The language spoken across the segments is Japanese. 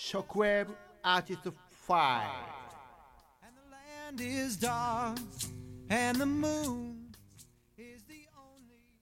Shockwave Artist 5 And the land is dark and the moon is the only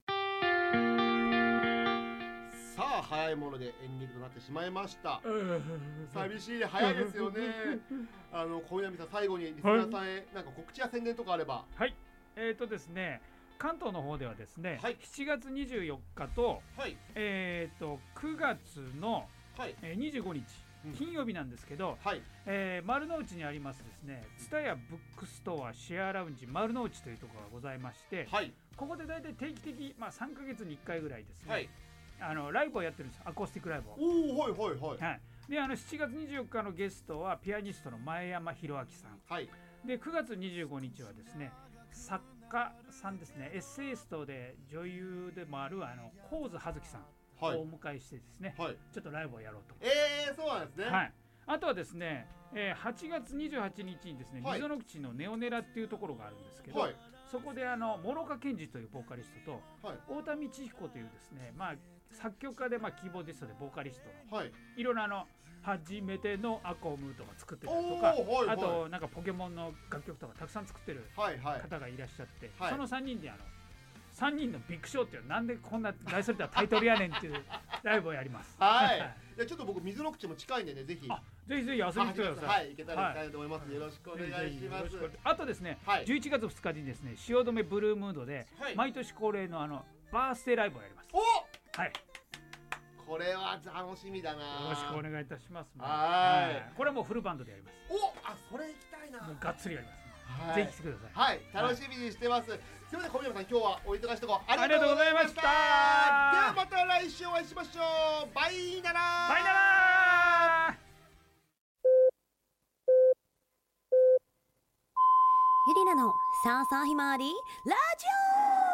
さあ早いものでエンディングとなってしまいました。寂しい、早いですよね。小南さん、最後にリスナーさんへなんか告知や宣伝とかあれば。 はい、ですね、関東の方ではですね、 はい、 7月24日と、 はい、 9月の、 はい、 25日、金曜日なんですけど、 はい、 丸の内にありますですね、蔦屋ブックストアシェアラウンジ丸の内というところがございまして、 はい、 ここで大体定期的、3ヶ月に1回ぐらいですね、 はい、 ライブをやってるんです。アコースティックライブを。 おお、はいはいはい。 はい、で7月24日のゲストはピアニストの前山弘明さん、 はい、 で9月25日はですね、作家さんですね、エッセイストで女優でもある神津葉月さんをお迎えしてですね、 はい、 ちょっとライブをやろうと。 そうなんですね。 はい、あとはですね、8月28日にですね、溝の口のネオネラっていうところがあるんですけど、はい、そこで諸岡健二というボーカリストと、はい、太田道彦というですね、作曲家でキーボーディストでボーカリストの、はい、いろんな初めてのアコムとか作ってたりとか、はいはい、あとなんかポケモンの楽曲とかたくさん作ってる方がいらっしゃって、はいはい、その3人で3人のビッグショーっていうなんでこんな大それたタイトルやねんっていうライブをやります。 はい。いやちょっと僕水の口も近いんでね、ぜひ。 ぜひぜひ遊びに来てください。 はい、行けたら行きたいと思います。よろしくお願いします。 あとですね、11月2日にですね、汐留ブルームードで毎年恒例のバースデーライブをやります。 お、 はい。 これは楽しみだな。 よろしくお願いいたします。 はい。 これはもうフルバンドでやります。 それ行きたいな。 もうがっつりやります。ぜひ来てください。はい、楽しみにしてます。すみません、小宮さん、今日はお忙しいところありがとうございました。ではまた来週お会いしましょう。バイナラー。 バイナラー。 ゆりなのさあさあひまわりラジオ。